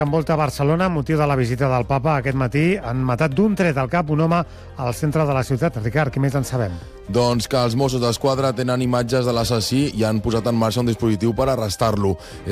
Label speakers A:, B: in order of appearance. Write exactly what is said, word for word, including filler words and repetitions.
A: Envolta Barcelona, motiu de la visita del papa aquest matí. Han matat d'un tret al cap un home al centre de la ciutat. Ricard, què més en sabem?
B: Doncs que els Mossos d'Esquadra tenen imatges de l'assassí i han posat en marxa un dispositiu per arrestar-lo.